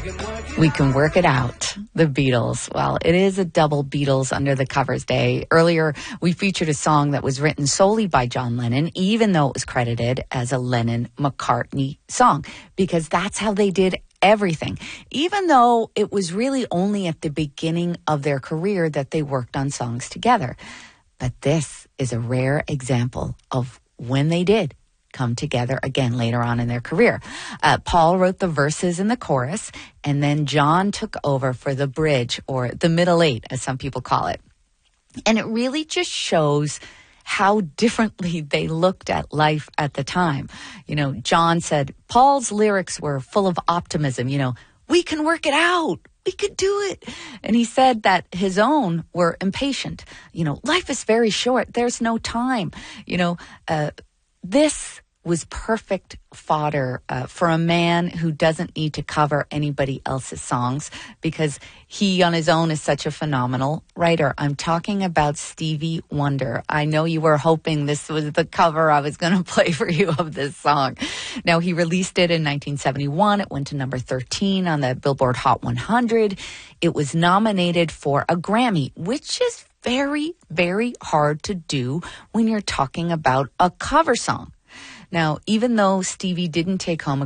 We Can Work It Out, the Beatles. Well, it is a double Beatles Under the Covers day. Earlier, we featured a song that was written solely by John Lennon, even though it was credited as a Lennon-McCartney song, because that's how they did everything. Even though it was really only at the beginning of their career that they worked on songs together. But this is a rare example of when they did come together again later on in their career. Paul wrote the verses and the chorus, and then John took over for the bridge, or the middle eight, as some people call it. And it really just shows how differently they looked at life at the time. You know, John said Paul's lyrics were full of optimism. You know, we can work it out. We could do it. And he said that his own were impatient. You know, life is very short. There's no time. You know, this was perfect fodder for a man who doesn't need to cover anybody else's songs, because he on his own is such a phenomenal writer. I'm talking about Stevie Wonder. I know you were hoping this was the cover I was going to play for you of this song. Now, he released it in 1971. It went to number 13 on the Billboard Hot 100. It was nominated for a Grammy, which is very, very hard to do when you're talking about a cover song. Now, even though Stevie didn't take home a